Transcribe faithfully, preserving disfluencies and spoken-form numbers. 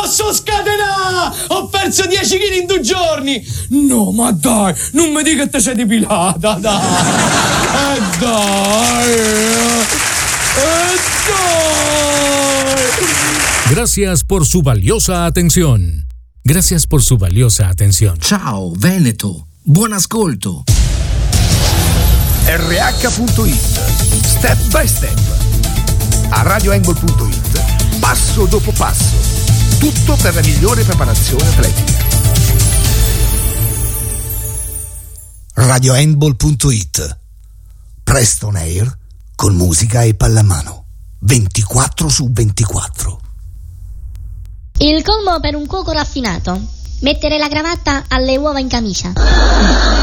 posso scatenare! Ho perso dieci chili in due giorni! No, ma dai, non mi dica che ti sei depilata, dai! Eh dai! Eh dai! Gracias por su valiosa atención. Gracias por su valiosa atención. Ciao Veneto, buon ascolto. R H punto it, step by step. A radioangle punto it, passo dopo passo. Tutto per la migliore preparazione atletica. radiohandball punto it. Preston Air con musica e pallamano. ventiquattro su ventiquattro. Il colmo per un cuoco raffinato: mettere la cravatta alle uova in camicia.